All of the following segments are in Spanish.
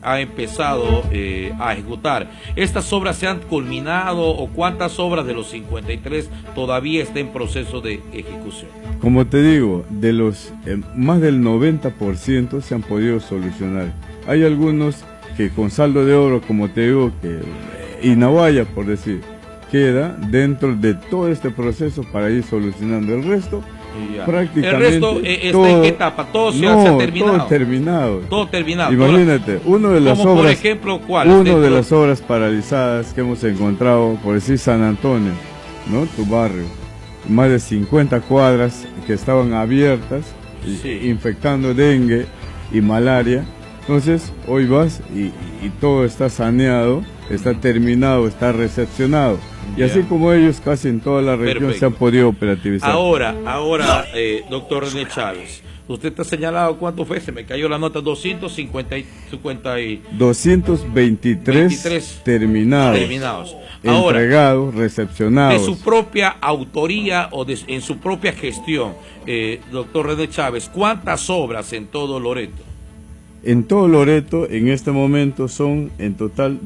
ha empezado a ejecutar. ¿Estas obras se han culminado o cuántas obras de los 53 todavía está en proceso de ejecución? Como te digo, de los más del 90% se han podido solucionar. Hay algunos que con saldo de obra, como te digo, que Inahuaya, por decir, queda dentro de todo este proceso para ir solucionando. El resto, prácticamente... ¿El resto está en qué etapa? ¿Todo se ha terminado? Todo terminado. Todo terminado. Imagínate, una de las obras... por ejemplo, ¿cuál? Una de las obras paralizadas que hemos encontrado, por decir San Antonio, ¿no? Tu barrio. Más de 50 cuadras que estaban abiertas, infectando dengue y malaria. Entonces, hoy vas y todo está saneado, está terminado, está recepcionado. Y así como ellos, casi en toda la región se han podido operativizar. Ahora, doctor René Chávez, usted está señalado, ¿cuánto fue? Se me cayó la nota, 223 terminados. Ahora, entregados, recepcionados. De su propia autoría o en su propia gestión, doctor René Chávez, ¿cuántas obras en todo Loreto? En todo Loreto, en este momento, son en total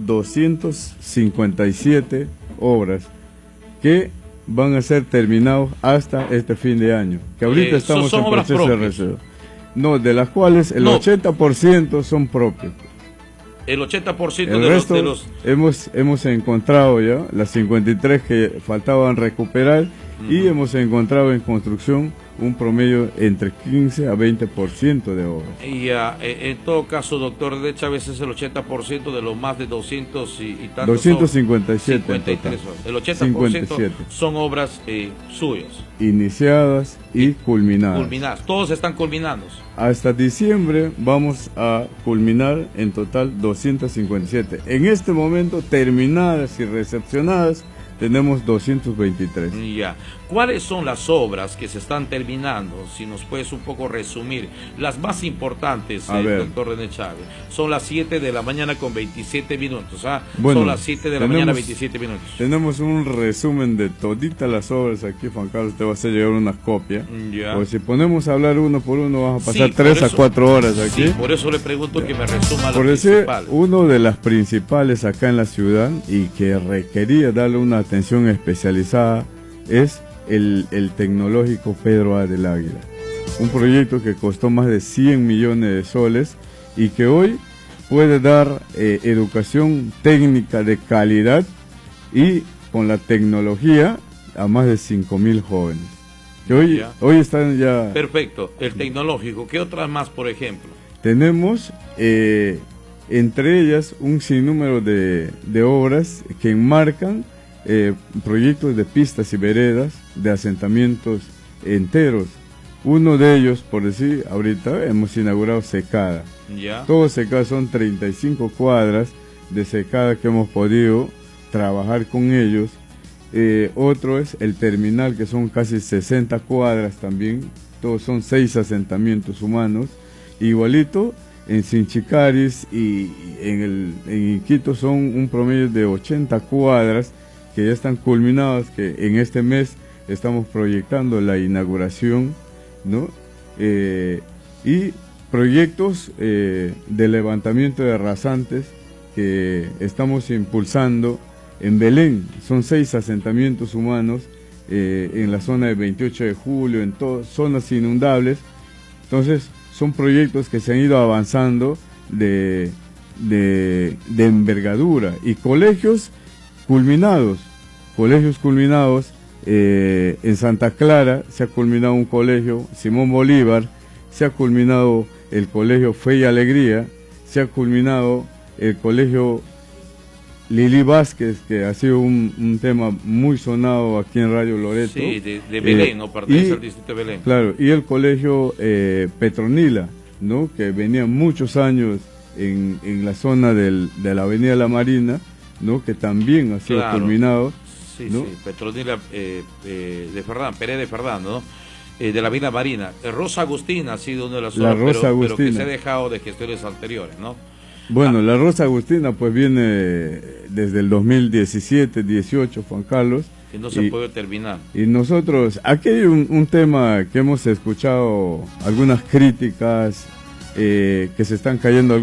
257 obras que van a ser terminados hasta este fin de año. Que ahorita estamos en proceso de reserva. No, de las cuales el 80% son propios. El 80% el resto de los... Hemos encontrado ya las 53 que faltaban recuperar y hemos encontrado en construcción un promedio entre 15 a 20% de obras. Y en todo caso, doctor de Chávez, es el 80% de los más de 200 y tantos... 257. 53 obras. El 80% 57. Son obras suyas. Iniciadas y culminadas. Culminadas. Todos están culminados. Hasta diciembre vamos a culminar en total 257. En este momento, terminadas y recepcionadas, tenemos 223. Ya. ¿Cuáles son las obras que se están terminando? Si nos puedes un poco resumir. Las más importantes, doctor René Chávez. Son las 7 de la mañana con 27 minutos. Bueno, son las 7 de la mañana 27 minutos. Tenemos un resumen de toditas las obras aquí, Juan Carlos. Te va a hacer llegar una copia. Ya. O si ponemos a hablar uno por uno, vas a pasar 3 a 4 horas aquí. Sí, por eso le pregunto que me resuma las por decir, principales. Uno de las principales acá en la ciudad y que requería darle una atención especializada es el tecnológico Pedro A. del Águila, un proyecto que costó más de 100 millones de soles y que hoy puede dar educación técnica de calidad y con la tecnología a más de 5.000 jóvenes que hoy están ya... Perfecto, el tecnológico. ¿Qué otras más, por ejemplo? Tenemos entre ellas un sinnúmero de obras que enmarcan proyectos de pistas y veredas, de asentamientos enteros. Uno de ellos, por decir, ahorita hemos inaugurado Secada. Todo Secada son 35 cuadras de Secada que hemos podido trabajar con ellos. Otro es el terminal, que son casi 60 cuadras también. Todos son 6 asentamientos humanos. Igualito en Sinchicaris y en Iquitos son un promedio de 80 cuadras que ya están culminadas, que en este mes estamos proyectando la inauguración, ¿no? Y proyectos de levantamiento de rasantes que estamos impulsando en Belén. Son 6 asentamientos humanos en la zona de 28 de julio, en todas zonas inundables. Entonces, son proyectos que se han ido avanzando de envergadura y colegios culminados, en Santa Clara se ha culminado un colegio, Simón Bolívar, se ha culminado el colegio Fe y Alegría, se ha culminado el colegio Lili Vázquez, que ha sido un tema muy sonado aquí en Radio Loreto. Sí, de Belén, ¿no? Pertenece al distrito de Belén. Claro, y el colegio Petronila, ¿no? Que venía muchos años en la zona de la Avenida La Marina, ¿no? Que también ha sido culminado. Sí, ¿no? sí, Petronila de Ferdán, Pérez de Ferdán, ¿no? De la Avenida Marina. Rosa Agustina ha sido una de las obras, pero que se ha dejado de gestiones anteriores, ¿no? Bueno, la Rosa Agustina pues viene desde el 2017, 18, Juan Carlos. Que no se puede terminar. Y nosotros, aquí hay un tema que hemos escuchado, algunas críticas que se están cayendo